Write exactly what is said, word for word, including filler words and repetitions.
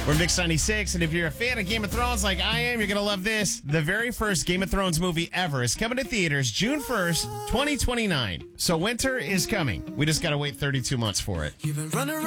We're Mix ninety-six, and if you're a fan of Game of Thrones like I am, you're going to love this. The very first Game of Thrones movie ever is coming to theaters June first, twenty twenty-nine. So winter is coming. We just got to wait thirty-two months for it. You've been running